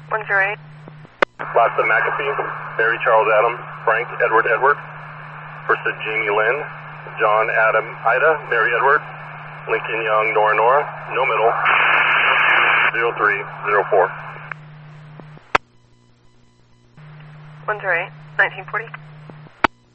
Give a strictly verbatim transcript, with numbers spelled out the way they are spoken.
one zero eight. Lhasa McAfee, Mary Charles Adam, Frank Edward Edward. Versa Jamie Lynn, John Adam Ida, Mary Edward. Lincoln Young Nora Nora, no middle. zero three zero four. one zero eight, nineteen forty.